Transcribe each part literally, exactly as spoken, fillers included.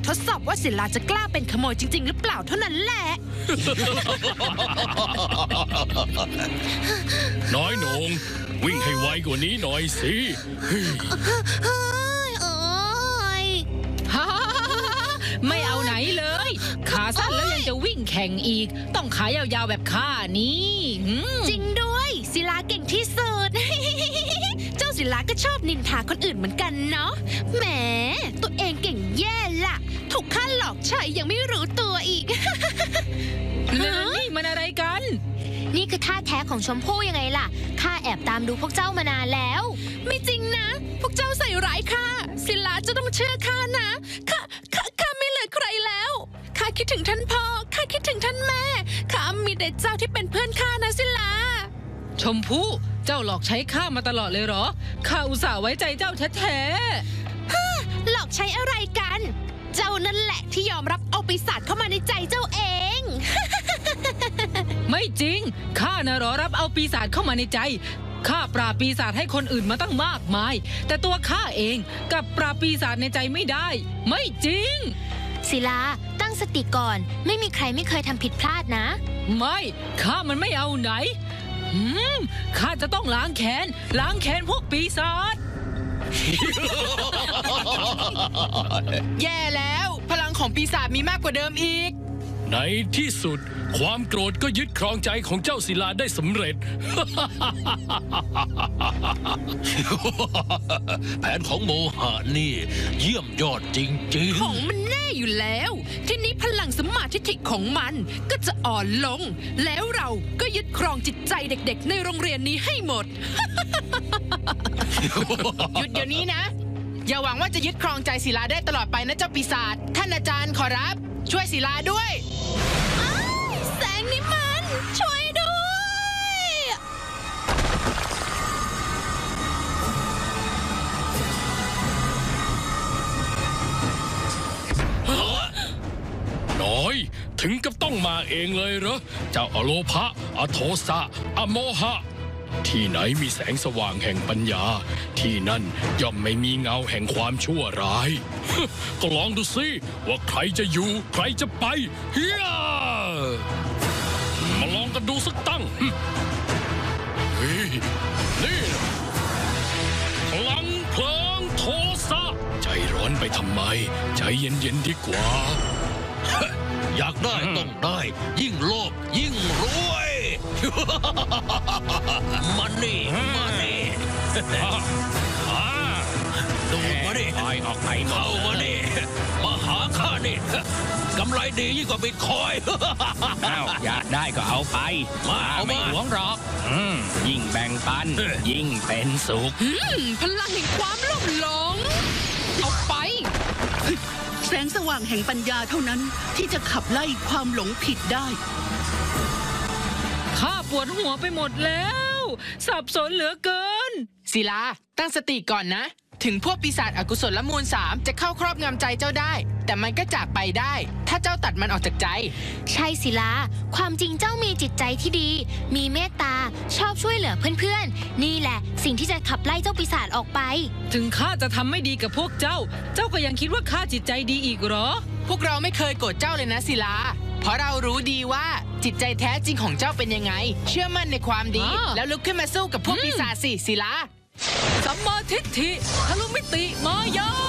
ทดสอบว่าศิลาจะกล้าเป็นขโมยจริงๆหรือเปล่าเท่านั้นแหละน้อยหนงวิ่งให้ไวกว่านี้หน่อยสิไม่เอาไหนเลยขาสั้นแล้วยังจะวิ่งแข่งอีกต้องขายาวๆแบบข้านี้จริงด้วยศิลาเก่งที่สุด เจ้าศิลาก็ชอบนินทาคนอื่นเหมือนกันเนาะแหมตัวเองเก่งแย่ล่ะถูกข้าหลอกใช้ยังไม่รู้ตัวอีกนี่มันอะไรกันนี่คือท่าแท้ของชมพู่ยังไงล่ะข้าแอบตามดูพวกเจ้ามานานแล้วไม่จริงนะพวกเจ้าใส่ร้ายข้าศิลาจะต้องเชื่อข้านะข้าข้าข้าไม่เหลือใครแล้วข้าคิดถึงท่านพ่อข้าคิดถึงท่านแม่ข้ามีแต่เจ้าที่เป็นเพื่อนข้านะศิลาชมพู่เจ้าหลอกใช้ข้ามาตลอดเลยเหรอข้าอุตส่าห์ไว้ใจเจ้าแท้ๆหลอกใช้อะไรกันเจ้านั่นแหละที่ยอมรับเอาปีศาจเข้ามาในใจเจ้าเองไม่จริงข้าน่ะรอรับเอาปีศาจเข้ามาในใจข้าปราบปีศาจให้คนอื่นมาตั้งมากมายแต่ตัวข้าเองกับปราบปีศาจในใจไม่ได้ไม่จริงศิลาตั้งสติก่อนไม่มีใครไม่เคยทำผิดพลาดนะไม่ข้ามันไม่เอาไหนอืมข้าจะต้องล้างแค้นล้างแค้นพวกปีศาจแย่แล้วพลังของปีศาจมีมากกว่าเดิมอีกในที่สุดความโกรธก็ยึดครองใจของเจ้าศิลาได้สำเร็จแผนของโมหะนี่เยี่ยมยอดจริงๆของมันแน่อยู่แล้วทีนี้พลังสมาธิของมันก็จะอ่อนลงแล้วเราก็ยึดครองจิตใจเด็กๆในโรงเรียนนี้ให้หมดหยุดเดี๋ยวนี้นะอย่าหวังว่าจะยึดครองใจศิลาได้ตลอดไปนะเจ้าปีศาจท่านอาจารย์ขอรับช่วยศิลาด้วยแสงนี้มันช่วยด้วยน้อยถึงกับต้องมาเองเลยเหรอเจ้าอโลภะอโทสะอโมหะที่ไหนมีแสงสว่างแห่งปัญญาที่นั่นย่อมไม่มีเงาแห่งความชั่วร้าย ก็ลองดูสิว่าใครจะอยู่ใครจะไปเฮียมาลองกันดูสักตั้งเฮ้ยนี่พลังเพลิงโทสะใจร้อนไปทำไมใจเย็นๆดีกว่าอยากได้ต้องได้ยิ่งโลภยิ่งรวยมันนี่มันนี่ดูมาดิไปออกไปเข้ามาดิมาหาข้าดิกำไรดียิ่งกว่าบิตคอยน์อยากได้ก็เอาไปมาเอาไม่หวงหรอกยิ่งแบ่งปันยิ่งเป็นสุขพลังแห่งความโลภหลงเอาไปแสงสว่างแห่งปัญญาเท่านั้นที่จะขับไล่ความหลงผิดได้ข้าปวดหัวไปหมดแล้วสับสนเหลือเกินศิลาตั้งสติก่อนนะถึงพวกปีศาจอกุศลมูลสามจะเข้าครอบงำใจเจ้าได้แต่มันก็จากไปได้ถ้าเจ้าตัดมันออกจากใจใช่ศิลาความจริงเจ้ามีจิตใจที่ดีมีเมตตาชอบช่วยเหลือเพื่อนๆนี่แหละสิ่งที่จะขับไล่เจ้าปีศาจออกไปถึงข้าจะทำไม่ดีกับพวกเจ้าเจ้าก็ยังคิดว่าข้าจิตใจดีอีกเหรอพวกเราไม่เคยโกรธเจ้าเลยนะศิลาเพราะเรารู้ดีว่าจิตใจแท้จริงของเจ้าเป็นยังไงเชื่อมั่นในความดีแล้วลุกขึ้นมาสู้กับพวกปีศาจสิศิลาสัมมาทิฏฐิทะลุมิติมายา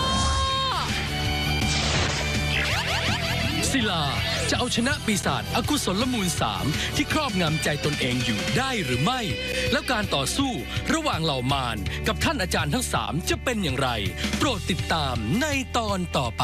ศิลาจะเอาชนะปีศาจอกุศลมูลสามที่ครอบงำใจตนเองอยู่ได้หรือไม่แล้วการต่อสู้ระหว่างเหล่ามารกับท่านอาจารย์ทั้งสามจะเป็นอย่างไรโปรดติดตามในตอนต่อไป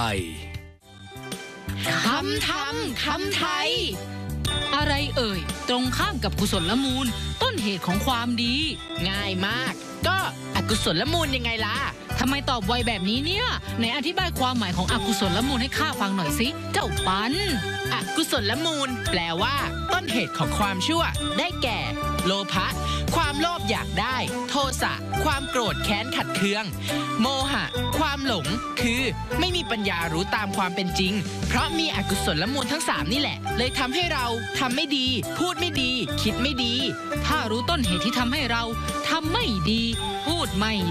คำธรรมคำไทยอะไรเอ่ยตรงข้ามกับกุศลมูลต้นเหตุของความดีง่ายมากก็อกุศลมูลยังไงล่ะทำไมตอบไวแบบนี้เนี่ยไหนอธิบายความหมายของอกุศลมูลให้ข้าฟังหน่อยสิเจ้าปันอกุศลมูลแปลว่าต้นเหตุของความชั่วได้แก่โลภะความโลภอยากได้โทสะความโกรธแค้นขัดเคืองโมหะความหลงคือไม่มีปัญญารู้ตามความเป็นจริงเพราะมีอกุศลมูลทั้งสามนี่แหละเลยทำให้เราทำไม่ดีพูดไม่ดีคิดไม่ดีถ้ารู้ต้นเหตุที่ทำให้เราทำไม่ดีพูดไม่